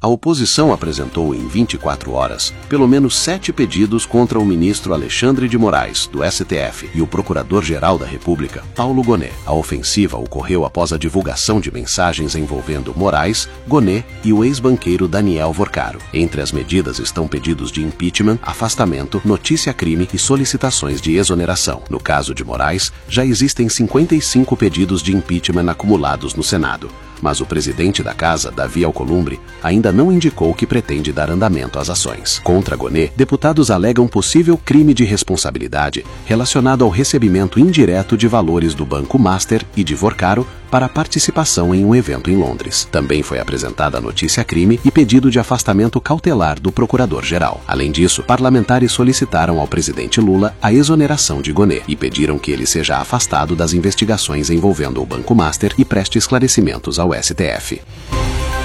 A oposição apresentou em 24 horas pelo menos 7 pedidos contra o ministro Alexandre de Moraes, do STF, e o Procurador-Geral da República, Paulo Gonet. A ofensiva ocorreu após a divulgação de mensagens envolvendo Moraes, Gonet e o ex-banqueiro Daniel Vorcaro. Entre as medidas estão pedidos de impeachment, afastamento, notícia-crime e solicitações de exoneração. No caso de Moraes, já existem 55 pedidos de impeachment acumulados no Senado. Mas o presidente da casa, Davi Alcolumbre, ainda não indicou que pretende dar andamento às ações. Contra Gonet, deputados alegam possível crime de responsabilidade relacionado ao recebimento indireto de valores do Banco Master e de Vorcaro para participação em um evento em Londres. Também foi apresentada notícia-crime e pedido de afastamento cautelar do procurador-geral. Além disso, parlamentares solicitaram ao presidente Lula a exoneração de Gonet e pediram que ele seja afastado das investigações envolvendo o Banco Master e preste esclarecimentos ao STF.